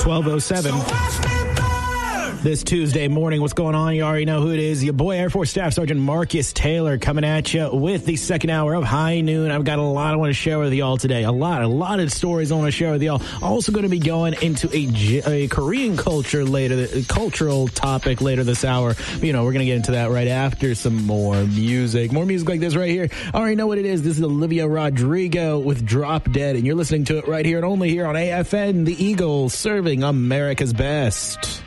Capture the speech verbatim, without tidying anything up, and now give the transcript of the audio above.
twelve oh seven. This Tuesday morning, what's going on? You already know who it is. Your boy, Air Force Staff Sergeant Marcus Taylor, coming at you with the second hour of High Noon. I've got a lot I want to share with y'all today. A lot, a lot of stories I want to share with y'all. Also going to be going into a, a Korean culture later, a cultural topic later this hour. You know, we're going to get into that right after some more music. More music like this right here. I already know what it is. This is Olivia Rodrigo with Drop Dead, and you're listening to it right here and only here on A F N, the Eagle, serving America's best.